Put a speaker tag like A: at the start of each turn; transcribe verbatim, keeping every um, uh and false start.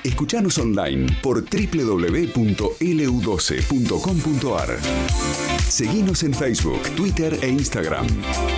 A: Escuchanos online por doble u doble u doble u punto ele u doce punto com punto a r. Seguinos en Facebook, Twitter e Instagram.